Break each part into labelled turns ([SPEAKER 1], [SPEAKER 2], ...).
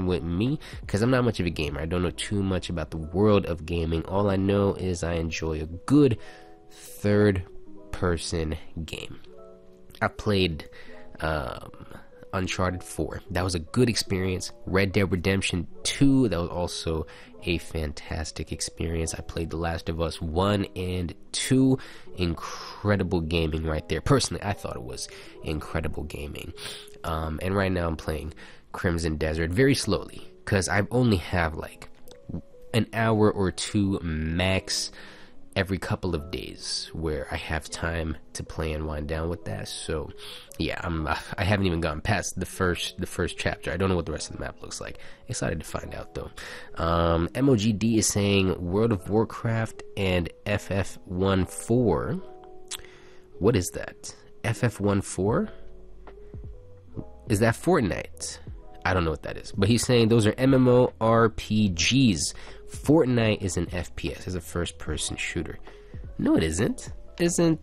[SPEAKER 1] time with me, because I'm not much of a gamer. I don't know too much about the world of gaming. All I know is I enjoy a good third-person game. I played Uncharted 4. That was a good experience. Red Dead Redemption 2, that was also a fantastic experience. I played The Last of Us 1 and 2. Incredible gaming right there. Personally, I thought it was incredible gaming. And right now I'm playing Crimson Desert very slowly, because I only have like an hour or two max every couple of days where I have time to play and wind down with that. So yeah, I haven't even gotten past the first chapter. I don't know what the rest of the map looks like. Excited to find out though. MOGD is saying World of Warcraft and FF14. What is that? FF14? Is that Fortnite? I don't know what that is, but he's saying those are MMORPGs. Fortnite is an FPS, is a first-person shooter. No, it isn't. Isn't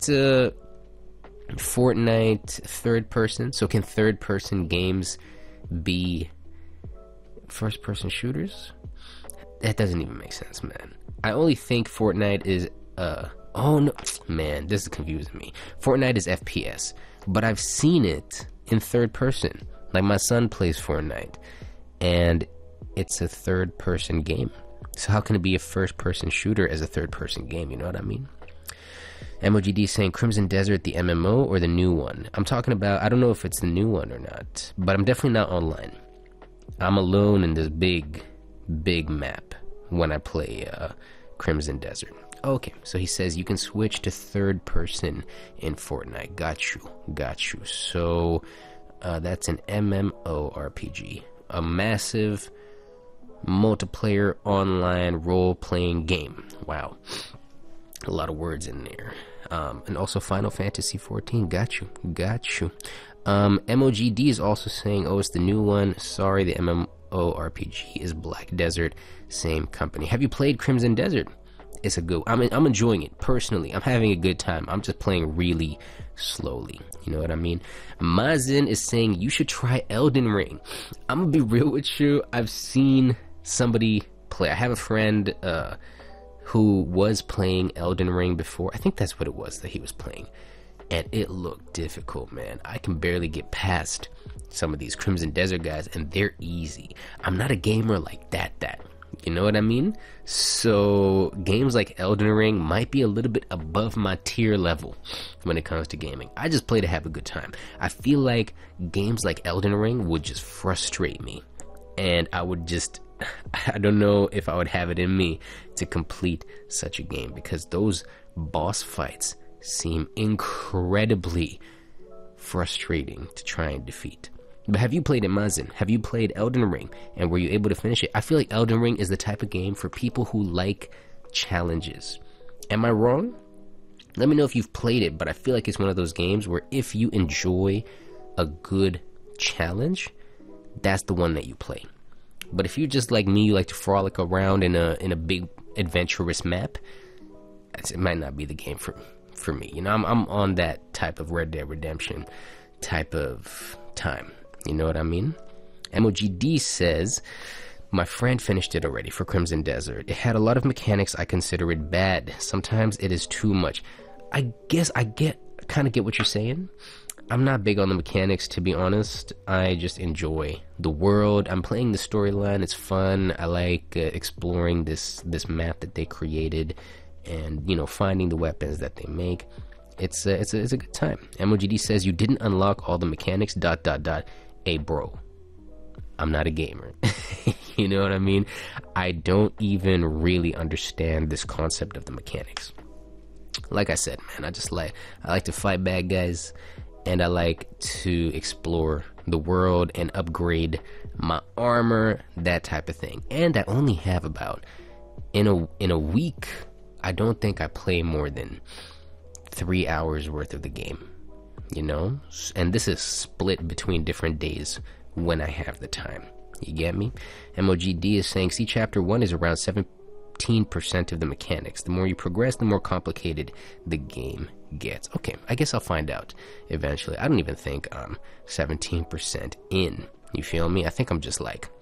[SPEAKER 1] Fortnite third-person? So can third-person games be first-person shooters? That doesn't even make sense, man. I only think Fortnite is oh no, man, this is confusing me. Fortnite is FPS, but I've seen it in third-person. Like my son plays Fortnite, and it's a third-person game. So how can it be a first-person shooter as a third-person game? You know what I mean? MOGD saying Crimson Desert, the MMO, or the new one? I'm talking about, I don't know if it's the new one or not, but I'm definitely not online. I'm alone in this big map when I play Crimson Desert. Okay, so he says you can switch to third-person in Fortnite. Got you. So that's an MMORPG, a massive multiplayer online role-playing game. Wow, a lot of words in there. And also Final Fantasy 14. Got you. MOGD is also saying, oh, it's the new one. Sorry, the MMORPG is Black Desert, same company. Have you played Crimson Desert? It's a good, I'm enjoying it personally. I'm having a good time. I'm just playing really slowly. You know what I mean? Mazin is saying you should try Elden Ring. I'm gonna be real with you. I've seen somebody play. I have a friend who was playing Elden Ring before. I think that's what it was that he was playing, and it looked difficult, man. I can barely get past some of these Crimson Desert guys, and they're easy. I'm not a gamer like that. You know what I mean? So games like Elden Ring might be a little bit above my tier level when it comes to gaming. I just play to have a good time. I feel like games like Elden Ring would just frustrate me, and I don't know if I would have it in me to complete such a game, because those boss fights seem incredibly frustrating to try and defeat. But have you played it, Mazin? Have you played Elden Ring, and were you able to finish it? I feel like Elden Ring is the type of game for people who like challenges. Am I wrong? Let me know if you've played it, but I feel like it's one of those games where if you enjoy a good challenge, that's the one that you play. But if you're just like me, you like to frolic around in a big adventurous map, it might not be the game for me. You know, I'm on that type of Red Dead Redemption type of time. You know what I mean? MOGD says, my friend finished it already for Crimson Desert. It had a lot of mechanics. I consider it bad. Sometimes it is too much. I guess I kind of get what you're saying. I'm not big on the mechanics, to be honest. I just enjoy the world. I'm playing the storyline. It's fun. I like exploring this map that they created, and you know, finding the weapons that they make. It's a good time. MOGD says you didn't unlock all the mechanics. ... Hey, bro, I'm not a gamer. You know what I mean? I don't even really understand this concept of the mechanics. Like I said, man, I like to fight bad guys, and I like to explore the world and upgrade my armor, that type of thing. And I only have about, in a week, I don't think I play more than 3 hours worth of the game, you know? And this is split between different days when I have the time. You get me? MOGD is saying, see, chapter 1 is around 17% of the mechanics. The more you progress, the more complicated the game gets. Okay, I guess I'll find out eventually. I don't even think I'm 17% in. You feel me? I think I'm just like